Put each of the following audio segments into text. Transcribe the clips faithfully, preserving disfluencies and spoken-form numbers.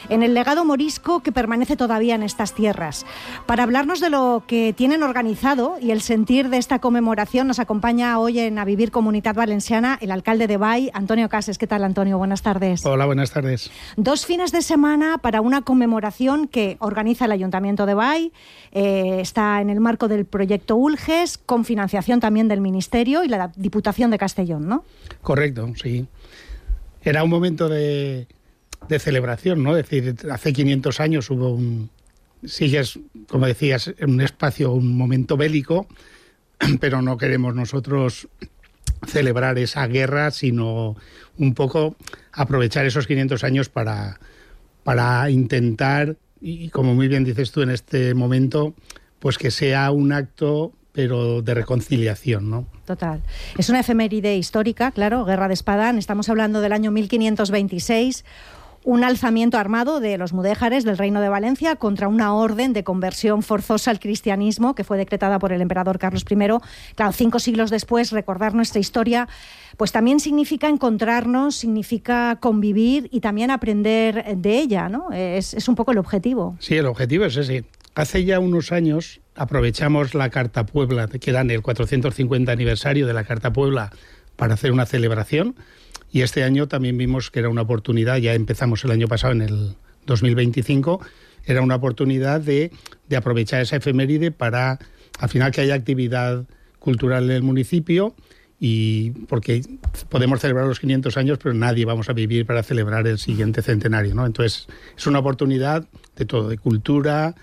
en el legado morisco que permanece todavía en estas tierras. Para hablarnos de lo que tienen organizado y el sentir de esta conmemoración, nos acompaña hoy en A Vivir Comunitat Valenciana el alcalde de Bái, Antonio Cases. ¿Qué tal, Antonio? Buenas tardes. Hola, buenas tardes. Dos fines de semana para una conmemoración que organiza el Ayuntamiento de Bái, eh, está en el marco del proyecto ULGES, con financiación también del Ministerio y la Diputación de Castellón, ¿no? Correcto, sí. Era un momento de, de celebración, ¿no? Es decir, hace quinientos años hubo un... Sigues, como decías, en un espacio, un momento bélico, pero no queremos nosotros celebrar esa guerra, sino un poco aprovechar esos quinientos años para, para intentar, y como muy bien dices tú en este momento, pues que sea un acto, pero de reconciliación, ¿no? Total. Es una efeméride histórica, claro, Guerra de Espadán. Estamos hablando del año mil quinientos veintiséis, un alzamiento armado de los mudéjares del Reino de Valencia contra una orden de conversión forzosa al cristianismo que fue decretada por el emperador Carlos primero. Claro, cinco siglos después, recordar nuestra historia, pues también significa encontrarnos, significa convivir y también aprender de ella, ¿no? Es, es un poco el objetivo. Sí, el objetivo es ese. Hace ya unos años aprovechamos la Carta Puebla, que era el cuatrocientos cincuenta aniversario de la Carta Puebla, para hacer una celebración. Y este año también vimos que era una oportunidad, ya empezamos el año pasado, en el dos mil veinticinco, era una oportunidad de, de aprovechar esa efeméride para, al final, que haya actividad cultural en el municipio, y porque podemos celebrar los quinientos años, pero nadie vamos a vivir para celebrar el siguiente centenario, ¿no? Entonces, es una oportunidad de todo, de cultura,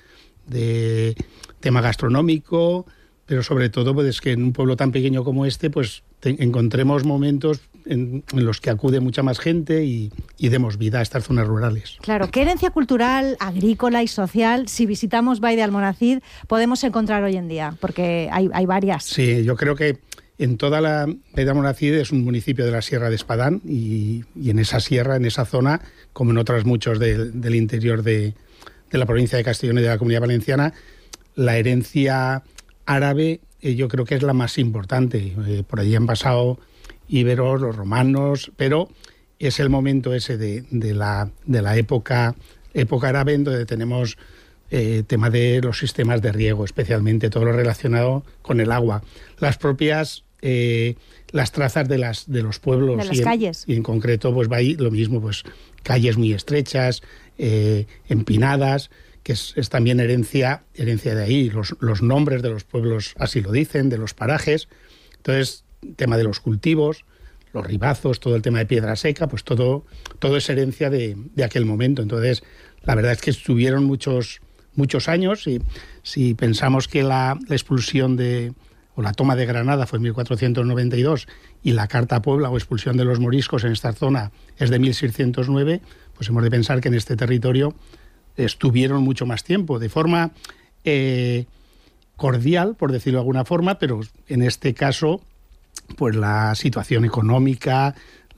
de tema gastronómico, pero sobre todo pues que en un pueblo tan pequeño como este pues te, encontremos momentos en, en los que acude mucha más gente y, y demos vida a estas zonas rurales. Claro, ¿qué herencia cultural, agrícola y social, si visitamos Bái de Almonacid, podemos encontrar hoy en día? Porque hay, hay varias. Sí, yo creo que en toda la Bái de Almonacid es un municipio de la Sierra de Espadán y, y en esa sierra, en esa zona, como en otros muchos de, del interior de, de la provincia de Castellón y de la Comunidad Valenciana, la herencia árabe eh, yo creo que es la más importante. Eh, por allí han pasado íberos, los romanos, pero es el momento ese de, de, la, de la época, época árabe, en donde tenemos eh, tema de los sistemas de riego, especialmente todo lo relacionado con el agua. Las propias, eh, las trazas de, las, de los pueblos. De las y en, calles. Y en concreto, pues va ahí lo mismo, pues calles muy estrechas, eh, empinadas, que es, es también herencia, herencia de ahí. Los, los nombres de los pueblos así lo dicen, de los parajes. Entonces, tema de los cultivos, los ribazos, todo el tema de piedra seca, pues todo, todo es herencia de, de aquel momento. Entonces, la verdad es que estuvieron muchos, muchos años, y si pensamos que la, la expulsión de, o la toma de Granada fue en mil cuatrocientos noventa y dos y la Carta Puebla o expulsión de los moriscos en esta zona es de mil seiscientos nueve, pues hemos de pensar que en este territorio estuvieron mucho más tiempo, de forma eh, cordial, por decirlo de alguna forma, pero en este caso, pues la situación económica,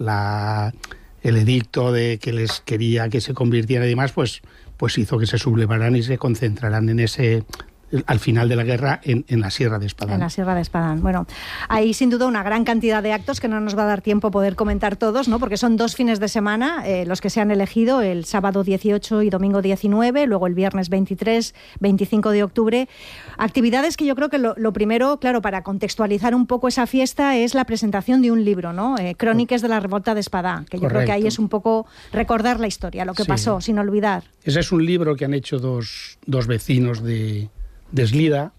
la, el edicto de que les quería que se convirtieran y demás, pues, pues hizo que se sublevaran y se concentraran en ese, al final de la guerra, en, en la Sierra de Espadán. En la Sierra de Espadán. Bueno, hay sin duda una gran cantidad de actos que no nos va a dar tiempo poder comentar todos, ¿no? Porque son dos fines de semana eh, los que se han elegido, el sábado dieciocho y domingo diecinueve, luego el viernes veintitrés, veinticinco de octubre. Actividades que yo creo que lo, lo primero, claro, para contextualizar un poco esa fiesta, es la presentación de un libro, ¿no? Eh, Crónicas de la Revolta de Espadán, que yo Correcto. creo que ahí es un poco recordar la historia, lo que Sí. pasó, sin olvidar. Ese es un libro que han hecho dos, dos vecinos de, de Eslida,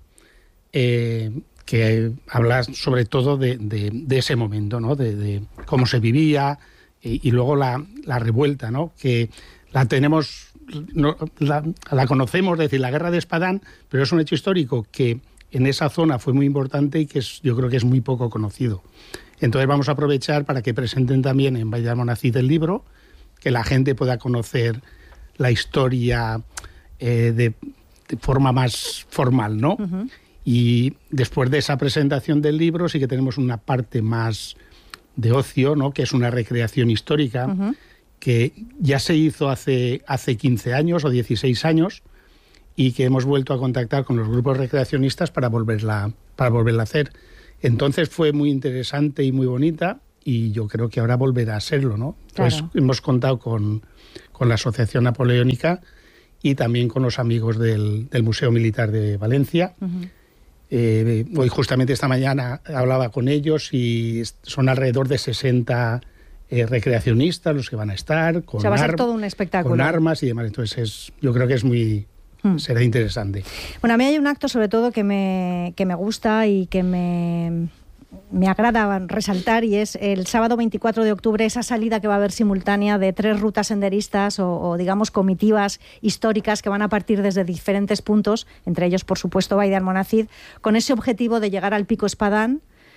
eh, que habla sobre todo de, de, de ese momento, ¿no? De, de cómo se vivía, y, y luego la, la revuelta, ¿no? Que la tenemos, no, la, la conocemos, es decir, la Guerra de Espadán, pero es un hecho histórico que en esa zona fue muy importante y que es, yo creo que es muy poco conocido. Entonces vamos a aprovechar para que presenten también en Bái de Almonacid el libro, que la gente pueda conocer la historia eh, de, de forma más formal, ¿no? Uh-huh. Y después de esa presentación del libro sí que tenemos una parte más de ocio, ¿no? Que es una recreación histórica, uh-huh. que ya se hizo hace, hace quince años o dieciséis años y que hemos vuelto a contactar con los grupos recreacionistas para volverla, para volverla a hacer. Entonces fue muy interesante y muy bonita, y yo creo que ahora volverá a serlo, ¿no? Entonces Claro. hemos contado con, con la Asociación Napoleónica y también con los amigos del, del Museo Militar de Valencia. Uh-huh. Eh, hoy justamente esta mañana hablaba con ellos y son alrededor de sesenta eh, recreacionistas los que van a estar, con, O sea, va a ser ar- todo un espectáculo. con armas y demás. Entonces es, yo creo que es muy... Hmm. será interesante. Bueno, a mí hay un acto sobre todo que me, que me gusta y que me, me agrada resaltar, y es el sábado veinticuatro de octubre, esa salida que va a haber simultánea de tres rutas senderistas o, o digamos comitivas históricas que van a partir desde diferentes puntos, entre ellos por supuesto Baix de Almonacid, con ese objetivo de llegar al Pico Espadán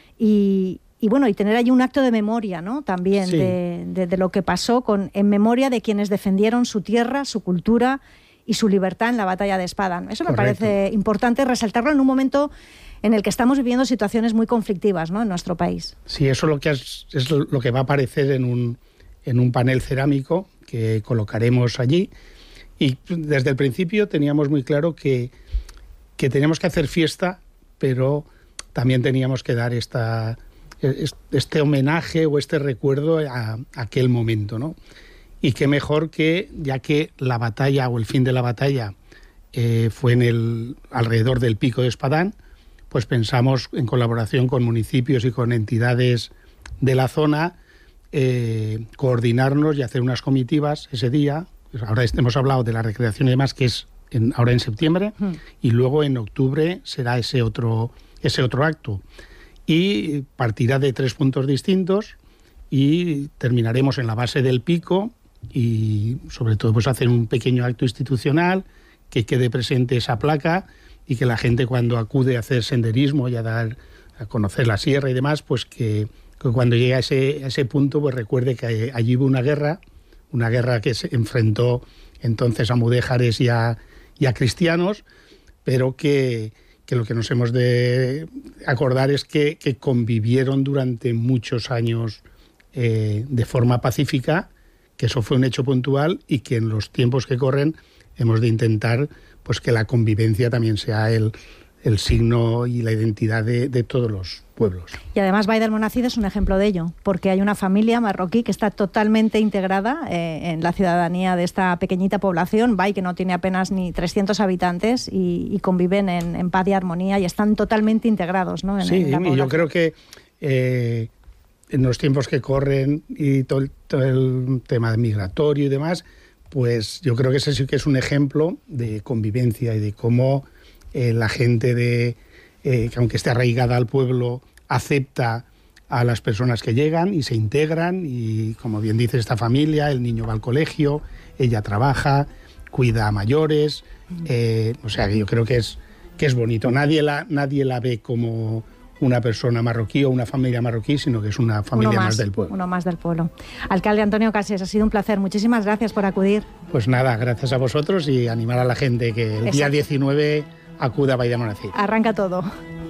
y, y bueno, y tener allí un acto de memoria, ¿no? También Sí. de, de, de lo que pasó, con, en memoria de quienes defendieron su tierra, su cultura y su libertad en la batalla de Espadán. Eso me Correcto. parece importante resaltarlo en un momento en el que estamos viviendo situaciones muy conflictivas, ¿no?, en nuestro país. Sí, eso lo que has- es lo lo que va a aparecer en un, en un panel cerámico que colocaremos allí. Y desde el principio teníamos muy claro que, que teníamos que hacer fiesta, pero también teníamos que dar esta, es- este homenaje o este recuerdo a, a aquel momento, ¿no? Y qué mejor que, ya que la batalla o el fin de la batalla eh, fue en el alrededor del Pico de Espadán, pues pensamos en colaboración con municipios y con entidades de la zona, eh, coordinarnos y hacer unas comitivas ese día. Pues ahora hemos hablado de la recreación y demás, que es en, ahora en septiembre, Hmm. y luego en octubre será ese otro, ese otro acto. Y partirá de tres puntos distintos y terminaremos en la base del pico y sobre todo pues hacer un pequeño acto institucional, que quede presente esa placa y que la gente cuando acude a hacer senderismo y a dar a conocer la sierra y demás, pues que, que cuando llegue a ese, a ese punto pues recuerde que allí hubo una guerra, una guerra que se enfrentó entonces a mudéjares y a, y a cristianos, pero que, que lo que nos hemos de acordar es que, que convivieron durante muchos años eh, de forma pacífica, que eso fue un hecho puntual y que en los tiempos que corren hemos de intentar pues que la convivencia también sea el, el signo y la identidad de, de todos los pueblos. Y además Baix de Almonacid es un ejemplo de ello, porque hay una familia marroquí que está totalmente integrada eh, en la ciudadanía de esta pequeñita población, Baix, que no tiene apenas ni trescientos habitantes, y, y conviven en, en paz y armonía y están totalmente integrados, ¿no?, en, Sí, en la y yo población. creo que eh, en los tiempos que corren y todo el, todo el tema migratorio y demás, pues yo creo que ese sí que es un ejemplo de convivencia y de cómo eh, la gente de eh, que aunque esté arraigada al pueblo acepta a las personas que llegan y se integran y, como bien dice esta familia, el niño va al colegio, ella trabaja, cuida a mayores, eh, o sea que yo creo que es que es bonito. Nadie la nadie la ve como una persona marroquí o una familia marroquí, sino que es una familia uno más, más del pueblo. Uno más del pueblo. Alcalde Antonio Cases, ha sido un placer. Muchísimas gracias por acudir. Pues nada, gracias a vosotros y animar a la gente que el día Exacto. diecinueve acuda a Baix de Almonacid. Arranca todo.